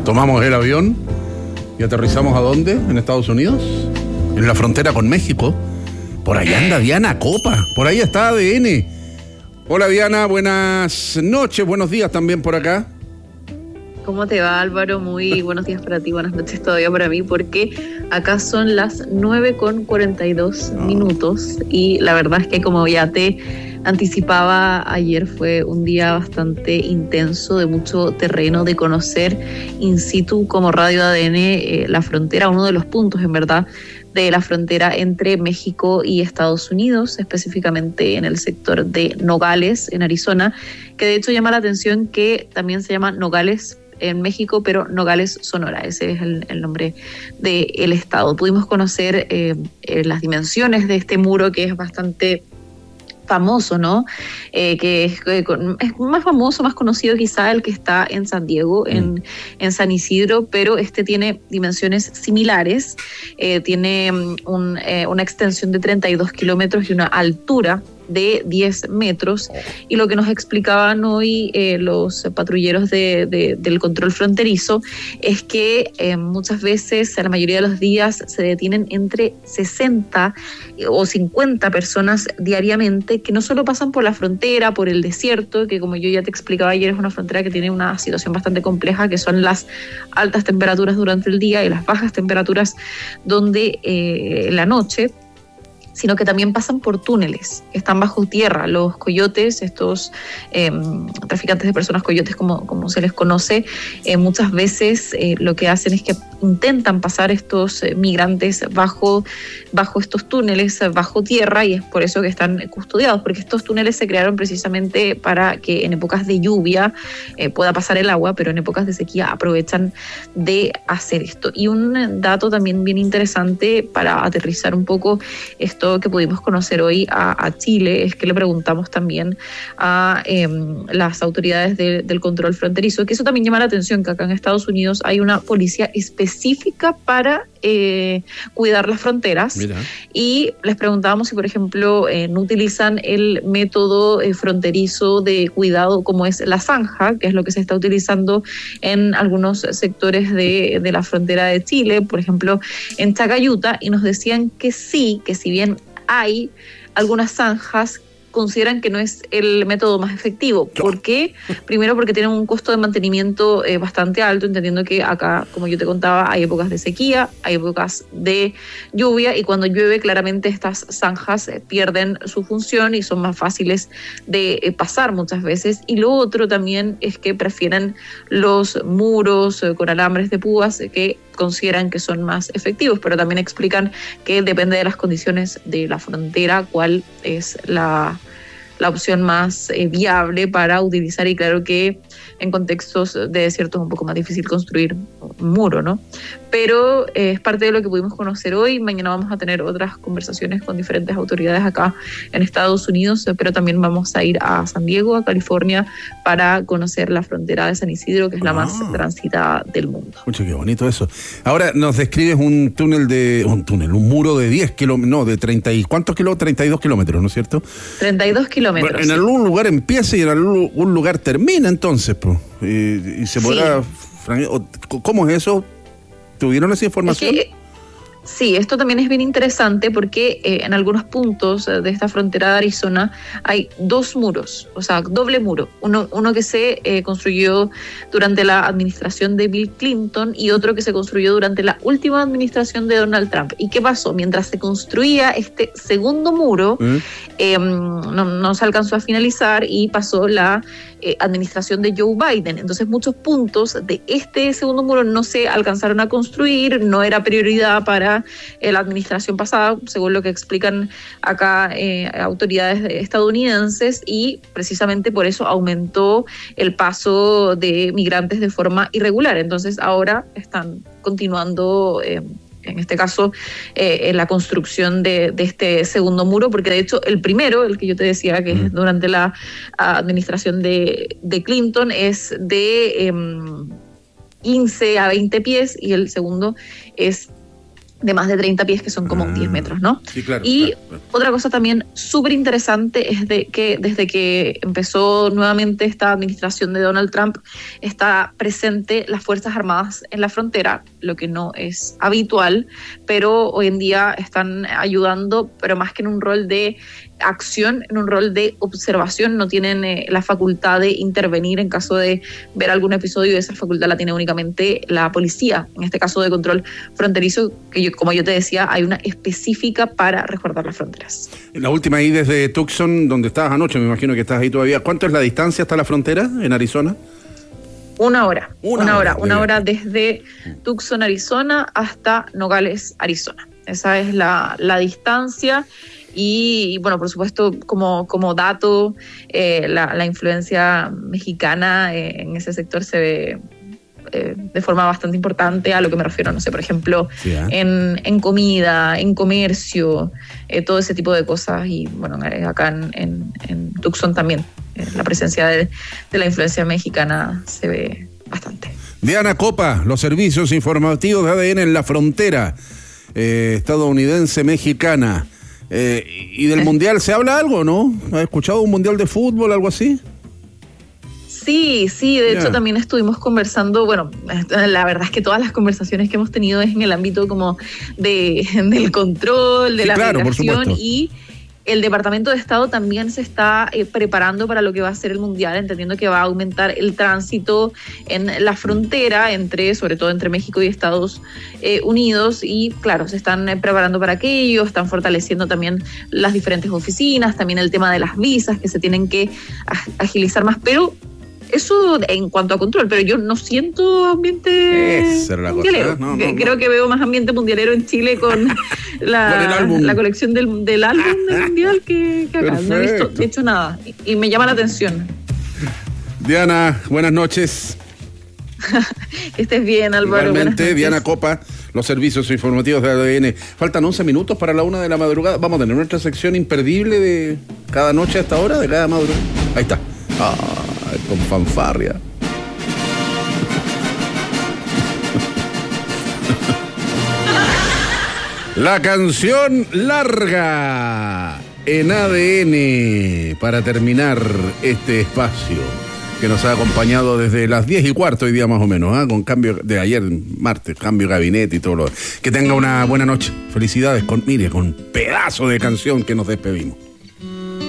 tomamos el avión y aterrizamos ¿a dónde? ¿En Estados Unidos? En la frontera con México. Por allá anda Diana Copa, por ahí está ADN. Hola Diana, buenas noches, buenos días también por acá. ¿Cómo te va, Álvaro? Muy buenos días para ti, buenas noches todavía para mí, porque acá son las 9:42 y la verdad es que, como ya te anticipaba, ayer fue un día bastante intenso, de mucho terreno, de conocer in situ como Radio ADN la frontera, uno de los puntos en verdad de la frontera entre México y Estados Unidos, específicamente en el sector de Nogales, en Arizona, que de hecho llama la atención que también se llama Nogales en México, pero Nogales, Sonora, ese es el nombre del estado. Pudimos conocer las dimensiones de este muro, que es bastante famoso, ¿no? Que es más famoso, más conocido quizá el que está en San Diego, en San Isidro, pero este tiene dimensiones similares, tiene una extensión de 32 kilómetros y una altura de 10 metros, y lo que nos explicaban hoy los patrulleros del control fronterizo es que muchas veces, a la mayoría de los días, se detienen entre 60 o 50 personas diariamente, que no solo pasan por la frontera, por el desierto, que como yo ya te explicaba ayer, es una frontera que tiene una situación bastante compleja, que son las altas temperaturas durante el día y las bajas temperaturas donde en la noche, sino que también pasan por túneles que están bajo tierra. Los coyotes, estos traficantes de personas coyotes como se les conoce, muchas veces lo que hacen es que intentan pasar estos migrantes bajo estos túneles, bajo tierra, y es por eso que están custodiados, porque estos túneles se crearon precisamente para que en épocas de lluvia pueda pasar el agua, pero en épocas de sequía aprovechan de hacer esto. Y un dato también bien interesante para aterrizar un poco esto que pudimos conocer hoy a Chile, es que le preguntamos también a las autoridades del control fronterizo, que eso también llama la atención, que acá en Estados Unidos hay una policía específica para cuidar las fronteras. Mira. Y les preguntábamos si, por ejemplo, no utilizan el método fronterizo de cuidado como es la zanja, que es lo que se está utilizando en algunos sectores de la frontera de Chile, por ejemplo en Chacayuta, y nos decían que sí, que si bien hay algunas zanjas, consideran que no es el método más efectivo. ¿Por qué? Primero, porque tienen un costo de mantenimiento bastante alto, entendiendo que acá, como yo te contaba, hay épocas de sequía, hay épocas de lluvia, y cuando llueve claramente estas zanjas pierden su función y son más fáciles de pasar muchas veces. Y lo otro también es que prefieren los muros con alambres de púas, que consideran que son más efectivos, pero también explican que depende de las condiciones de la frontera cuál es la opción más viable para utilizar, y claro que en contextos de desierto es un poco más difícil construir un muro, ¿no? Pero es parte de lo que pudimos conocer hoy. Mañana vamos a tener otras conversaciones con diferentes autoridades acá en Estados Unidos, pero también vamos a ir a San Diego, a California, para conocer la frontera de San Isidro, que es la más transitada del mundo. Mucho, qué bonito eso. Ahora nos describes un muro de 10 kilómetros, no, de 30 y ¿cuántos kilómetros? 32 kilómetros, ¿no es cierto? 32 kilómetros. Bueno, en algún lugar empieza y en algún lugar termina, entonces, pues. Y se podrá... ¿Cómo es eso? ¿Tuvieron esa información? Sí, esto también es bien interesante porque en algunos puntos de esta frontera de Arizona hay dos muros, o sea, doble muro. Uno que se construyó durante la administración de Bill Clinton y otro que se construyó durante la última administración de Donald Trump. ¿Y qué pasó? Mientras se construía este segundo muro, no se alcanzó a finalizar y pasó la administración de Joe Biden. Entonces muchos puntos de este segundo muro no se alcanzaron a construir, no era prioridad para la administración pasada, según lo que explican acá autoridades estadounidenses, y precisamente por eso aumentó el paso de migrantes de forma irregular. Entonces ahora están continuando en este caso en la construcción de este segundo muro, porque de hecho el primero, el que yo te decía que es durante la administración de Clinton, es de 15 a 20 pies y el segundo es de más de 30 pies, que son como 10 metros, ¿no? Sí, claro. Y claro. otra cosa también súper interesante es de que desde que empezó nuevamente esta administración de Donald Trump, está presente las Fuerzas Armadas en la frontera, lo que no es habitual, pero hoy en día están ayudando, pero más que en un rol de acción, en un rol de observación. No tienen la facultad de intervenir en caso de ver algún episodio, y esa facultad la tiene únicamente la policía, en este caso de control fronterizo, que como yo te decía, hay una específica para resguardar las fronteras. La última ahí desde Tucson, donde estabas anoche, me imagino que estás ahí todavía. ¿Cuánto es la distancia hasta la frontera en Arizona? Una hora desde Tucson, Arizona, hasta Nogales, Arizona. Esa es la distancia. Y bueno, por supuesto, como dato, la influencia mexicana en ese sector se ve de forma bastante importante. A lo que me refiero, no sé, por ejemplo, sí, en comida, en comercio, todo ese tipo de cosas. Y bueno, acá en Tucson también la presencia de la influencia mexicana se ve bastante. Diana Copa, los servicios informativos de ADN en la frontera estadounidense-mexicana. ¿Y del mundial se habla algo, no? ¿Has escuchado un mundial de fútbol, algo así? Sí, de hecho también estuvimos conversando. Bueno, la verdad es que todas las conversaciones que hemos tenido es en el ámbito como del control, de la migración, y el Departamento de Estado también se está preparando para lo que va a ser el mundial, entendiendo que va a aumentar el tránsito en la frontera, sobre todo entre México y Estados Unidos, y claro, se están preparando para aquello, están fortaleciendo también las diferentes oficinas, también el tema de las visas que se tienen que agilizar más, pero eso en cuanto a control, pero yo no siento ambiente mundialero. No. Creo que veo más ambiente mundialero en Chile con la colección del álbum del mundial que acá. Perfecto. No he visto, de hecho, nada. Y me llama la atención. Diana, buenas noches. Que estés bien, Álvaro. Igualmente, Diana Copa, los servicios informativos de ADN. Faltan 11 minutos para la 1 de la madrugada. Vamos a tener nuestra sección imperdible de cada noche a esta hora, de cada madrugada. Ahí está. Con fanfarria. La canción larga en ADN para terminar este espacio que nos ha acompañado desde las 10:15 hoy día más o menos, con cambio de ayer, martes, cambio de gabinete y todo lo demás. Que tenga una buena noche. Felicidades con pedazo de canción que nos despedimos.